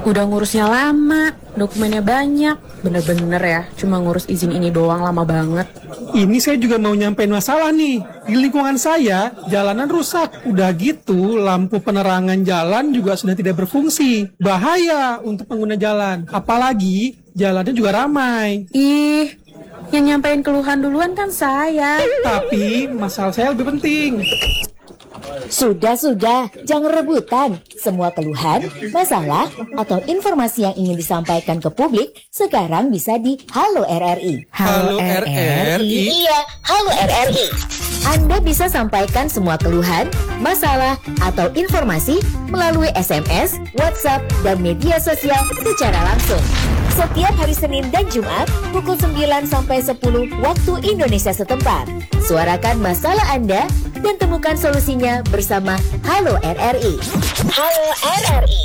Udah ngurusnya lama, dokumennya banyak. Bener-bener ya, cuma ngurus izin ini doang lama banget. Ini saya juga mau nyampein masalah nih. Di lingkungan saya, jalanan rusak. Udah gitu, lampu penerangan jalan juga sudah tidak berfungsi. Bahaya untuk pengguna jalan. Apalagi, jalannya juga ramai. Ih, yang nyampein keluhan duluan kan saya. Tapi, masalah saya lebih penting. Sudah, jangan rebutan. Semua keluhan, masalah, atau informasi yang ingin disampaikan ke publik sekarang bisa di Halo RRI. Halo RRI. Iya, Halo RRI. Anda bisa sampaikan semua keluhan, masalah, atau informasi melalui SMS, WhatsApp, dan media sosial secara langsung. Setiap hari Senin dan Jumat pukul 9 sampai 10 waktu Indonesia setempat. Suarakan masalah Anda dan temukan solusinya bersama Halo RRI. Halo RRI.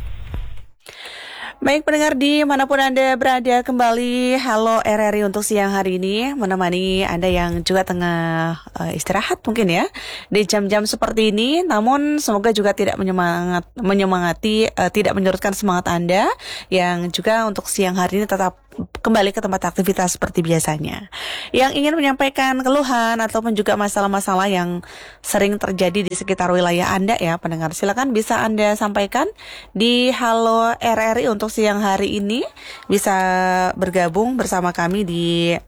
Baik pendengar dimanapun Anda berada, kembali Halo RRI untuk siang hari ini, menemani Anda yang juga tengah istirahat mungkin ya di jam-jam seperti ini. Namun semoga juga tidak menyemangati, tidak menyurutkan semangat Anda yang juga untuk siang hari ini tetap kembali ke tempat aktivitas seperti biasanya. Yang ingin menyampaikan keluhan ataupun juga masalah-masalah yang sering terjadi di sekitar wilayah Anda ya pendengar, silakan bisa Anda sampaikan di Halo RRI untuk siang hari ini. Bisa bergabung bersama kami di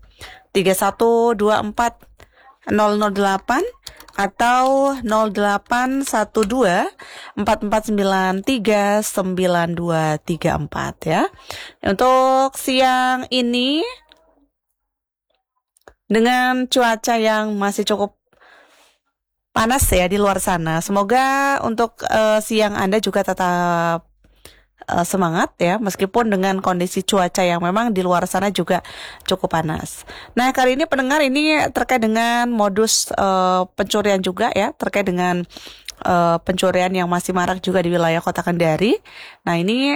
3124008 atau 0812 4493 9234 ya. Untuk siang ini dengan cuaca yang masih cukup panas ya di luar sana, semoga untuk siang Anda juga tetap semangat ya, meskipun dengan kondisi cuaca yang memang di luar sana juga cukup panas. Nah, kali ini pendengar, ini terkait dengan modus pencurian juga ya, terkait dengan pencurian yang masih marak juga di wilayah Kota Kendari. Nah, ini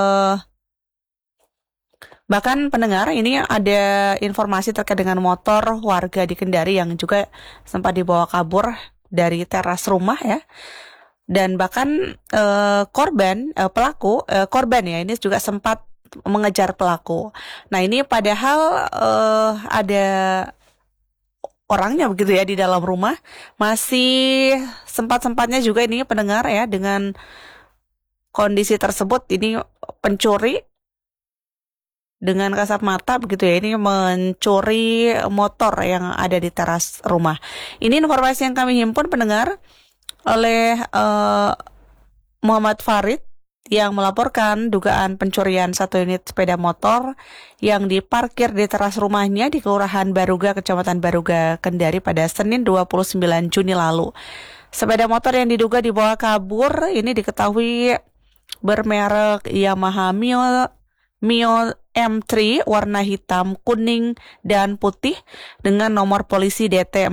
bahkan pendengar, ini ada informasi terkait dengan motor warga di Kendari yang juga sempat dibawa kabur dari teras rumah ya. Dan bahkan korban ya ini juga sempat mengejar pelaku. Nah, ini padahal ada orangnya begitu ya di dalam rumah. Masih sempat-sempatnya juga ini pendengar ya, dengan kondisi tersebut ini pencuri dengan kasat mata begitu ya, ini mencuri motor yang ada di teras rumah. Ini informasi yang kami himpun pendengar oleh Muhammad Farid yang melaporkan dugaan pencurian satu unit sepeda motor yang diparkir di teras rumahnya di Kelurahan Baruga, Kecamatan Baruga, Kendari pada Senin 29 Juni lalu. Sepeda motor yang diduga dibawa kabur ini diketahui bermerek Yamaha Mio M3 warna hitam, kuning, dan putih dengan nomor polisi DT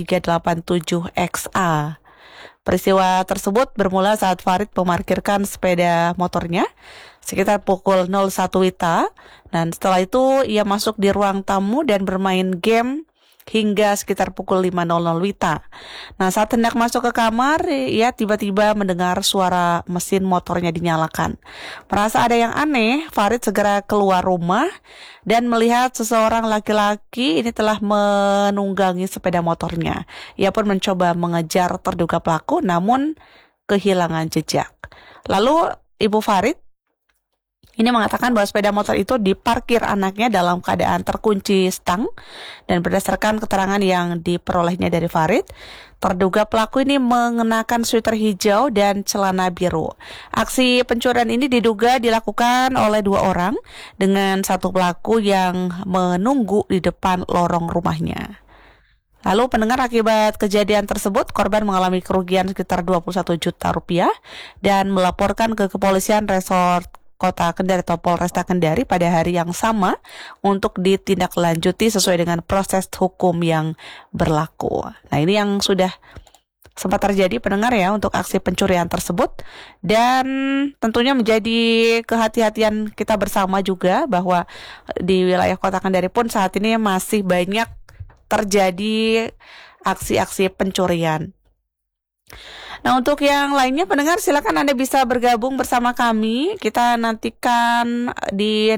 4387XA. Peristiwa tersebut bermula saat Farid memarkirkan sepeda motornya sekitar pukul 01 WITA, dan setelah itu ia masuk di ruang tamu dan bermain game hingga sekitar pukul 5.00 WITA. Nah, saat hendak masuk ke kamar, ia tiba-tiba mendengar suara mesin motornya dinyalakan. Merasa ada yang aneh, Farid segera keluar rumah dan melihat seseorang laki-laki ini telah menunggangi sepeda motornya. Ia pun mencoba mengejar terduga pelaku, namun kehilangan jejak. Lalu Ibu Farid ini mengatakan bahwa sepeda motor itu diparkir anaknya dalam keadaan terkunci stang, dan berdasarkan keterangan yang diperolehnya dari Farid, terduga pelaku ini mengenakan sweater hijau dan celana biru. Aksi pencurian ini diduga dilakukan oleh dua orang dengan satu pelaku yang menunggu di depan lorong rumahnya. Lalu pendengar, akibat kejadian tersebut korban mengalami kerugian sekitar 21 juta rupiah dan melaporkan ke kepolisian resort Kota Kendari atau Polresta Kendari pada hari yang sama untuk ditindaklanjuti sesuai dengan proses hukum yang berlaku. Nah, ini yang sudah sempat terjadi pendengar ya untuk aksi pencurian tersebut, dan tentunya menjadi kehati-hatian kita bersama juga bahwa di wilayah Kota Kendari pun saat ini masih banyak terjadi aksi-aksi pencurian. Nah, untuk yang lainnya pendengar silakan Anda bisa bergabung bersama kami. Kita nantikan di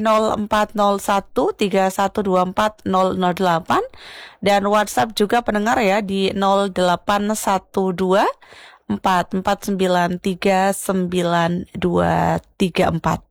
040131240008 dan WhatsApp juga pendengar ya di 0812 4493934.